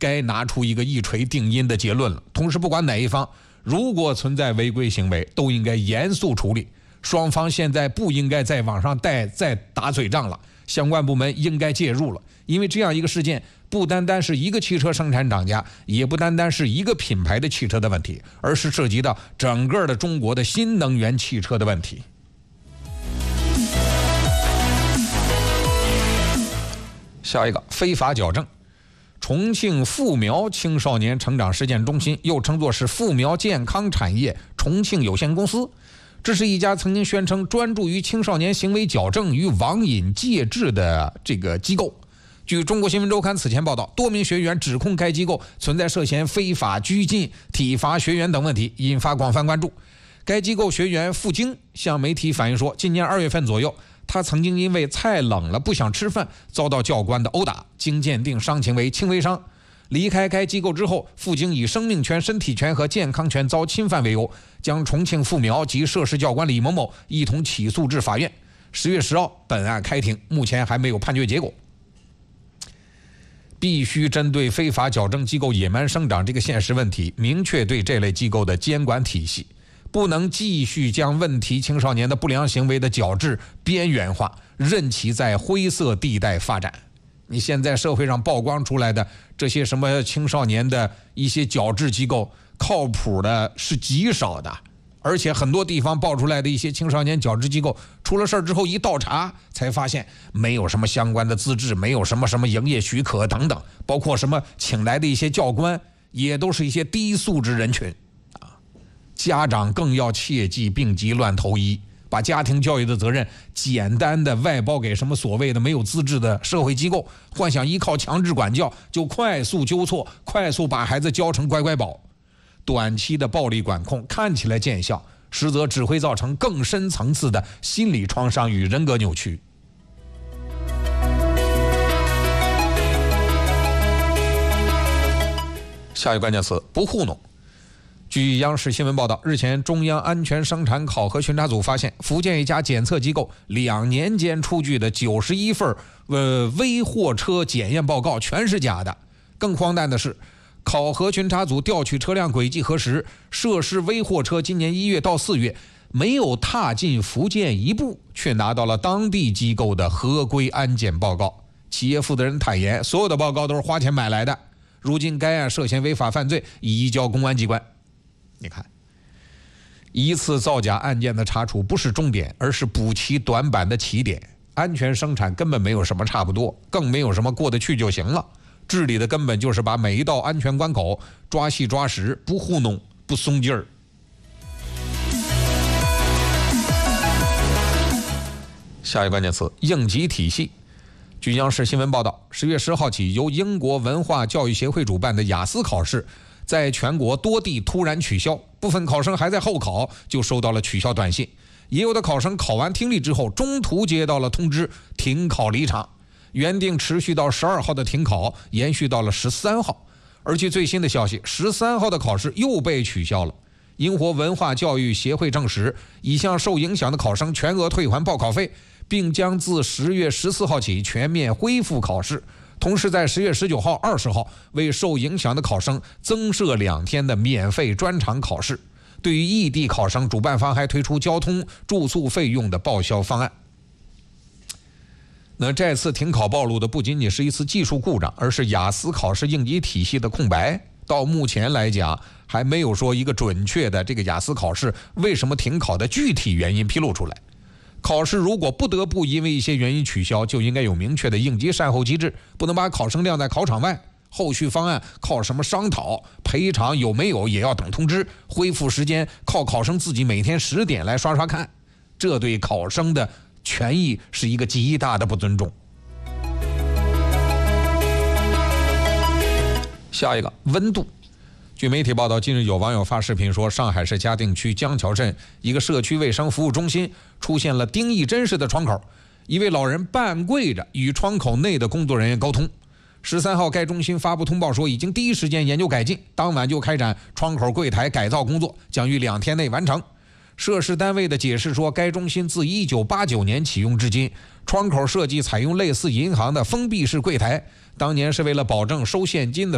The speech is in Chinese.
该拿出一个一锤定音的结论了。同时，不管哪一方如果存在违规行为，都应该严肃处理。双方现在不应该在网上再打嘴仗了，相关部门应该介入了。因为这样一个事件，不单单是一个汽车生产厂家，也不单单是一个品牌的汽车的问题，而是涉及到整个的中国的新能源汽车的问题。下一个，非法矫正。重庆复苗青少年成长实践中心，又称作是复苗健康产业重庆有限公司，这是一家曾经宣称专注于青少年行为矫正与网瘾戒治的这个机构。据中国新闻周刊此前报道，多名学员指控该机构存在涉嫌非法拘禁、体罚学员等问题，引发广泛关注。该机构学员付京向媒体反映说，今年2月份左右，他曾经因为菜冷了不想吃饭，遭到教官的殴打，经鉴定伤情为轻微伤。离开该机构之后，付京以生命权、身体权和健康权遭侵犯为由，将重庆复苗及涉事教官李某某一同起诉至法院。10月10号，本案开庭，目前还没有判决结果。必须针对非法矫正机构野蛮生长这个现实问题，明确对这类机构的监管体系，不能继续将问题青少年的不良行为的矫治边缘化，任其在灰色地带发展。你现在社会上曝光出来的这些什么青少年的一些矫治机构，靠谱的是极少的，而且很多地方爆出来的一些青少年矫治机构，出了事儿之后一倒查才发现没有什么相关的资质，没有什么营业许可等等，包括什么请来的一些教官也都是一些低素质人群啊。家长更要切记病急乱投医，把家庭教育的责任简单的外包给什么所谓的没有资质的社会机构，幻想依靠强制管教就快速纠错，快速把孩子教成乖乖宝。短期的暴力管控看起来见效，实则只会造成更深层次的心理创伤与人格扭曲。下一个关键词，不糊弄。据央视新闻报道，日前中央安全生产考核巡查组发现，福建一家检测机构2年间出具的91份微货车检验报告全是假的。更荒诞的是，考核巡查组调取车辆轨迹核实，涉事微货车今年1月到4月没有踏进福建一步，却拿到了当地机构的合规安检报告。企业负责人坦言，所有的报告都是花钱买来的。如今该案涉嫌违法犯罪，已移交公安机关。你看，一次造假案件的查处不是终点，而是补齐短板的起点。安全生产根本没有什么差不多，更没有什么过得去就行了。治理的根本就是把每一道安全关口抓细抓实，不糊弄，不松劲儿。下一个关键词，应急体系。据央视新闻报道，10月10号起，由英国文化教育协会主办的雅思考试在全国多地突然取消，部分考生还在候考就收到了取消短信，也有的考生考完听力之后中途接到了通知停考离场。原定持续到12号的停考延续到了13号，而据最新的消息，13号的考试又被取消了。英国文化教育协会证实，已向受影响的考生全额退还报考费，并将自10月14号起全面恢复考试。同时在10月19号、20号为受影响的考生增设2天的免费专场考试。对于异地考生，主办方还推出交通、住宿费用的报销方案。那这次停考暴露的不仅仅是一次技术故障，而是雅思考试应急体系的空白。到目前来讲，还没有说一个准确的这个雅思考试为什么停考的具体原因披露出来。考试如果不得不因为一些原因取消，就应该有明确的应急善后机制，不能把考生晾在考场外。后续方案靠什么商讨，赔偿有没有也要等通知，恢复时间靠考生自己每天10点来刷刷看，这对考生的权益是一个极大的不尊重。下一个，温度。据媒体报道，近日有网友发视频说，上海市嘉定区江桥镇一个社区卫生服务中心出现了丁义珍式的窗口，一位老人半跪着与窗口内的工作人员沟通。13号，该中心发布通报说，已经第一时间研究改进，当晚就开展窗口柜台改造工作，将于2天内完成。涉事单位的解释说，该中心自1989年启用至今，窗口设计采用类似银行的封闭式柜台，当年是为了保证收现金的